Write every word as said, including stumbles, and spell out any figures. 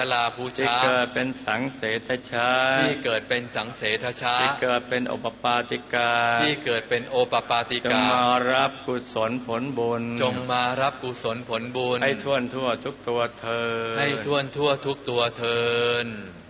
ลาภูชาที่เกิดเป็นสังเสทชาที่เกิดเป็นสังเสทชาที่เกิดเป็นโอปปาติกาที่เกิดเป็นโอปปาติกาจงมารับกุศลผลบุญจงมารับกุศลผลบุญให้ท่วนทั่วทุกตัวเธอให้ท่วนทั่วทุกตัวเธอ